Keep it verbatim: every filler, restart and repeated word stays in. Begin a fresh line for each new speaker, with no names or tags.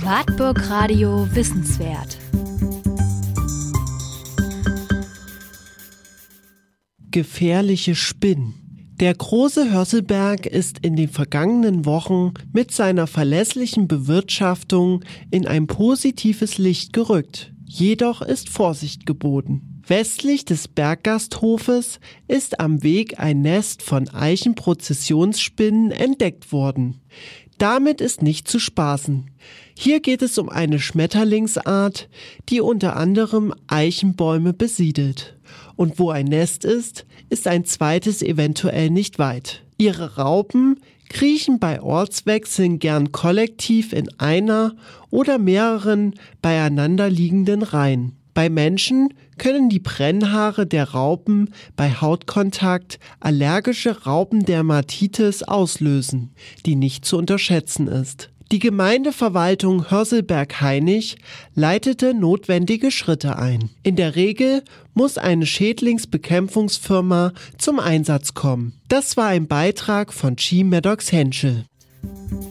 Wartburg Radio Wissenswert.
Gefährliche Spinnen. Der große Hörsselberg ist in den vergangenen Wochen mit seiner verlässlichen Bewirtschaftung in ein positives Licht gerückt. Jedoch ist Vorsicht geboten. Westlich des Berggasthofes ist am Weg ein Nest von Eichenprozessionsspinnen entdeckt worden. Damit ist nicht zu spaßen. Hier geht es um eine Schmetterlingsart, die unter anderem Eichenbäume besiedelt. Und wo ein Nest ist, ist ein zweites eventuell nicht weit. Ihre Raupen kriechen bei Ortswechseln gern kollektiv in einer oder mehreren beieinander liegenden Reihen. Bei Menschen können die Brennhaare der Raupen bei Hautkontakt allergische Raupendermatitis auslösen, die nicht zu unterschätzen ist. Die Gemeindeverwaltung Hörselberg-Hainich leitete notwendige Schritte ein. In der Regel muss eine Schädlingsbekämpfungsfirma zum Einsatz kommen. Das war ein Beitrag von Chi Maddox Henschel.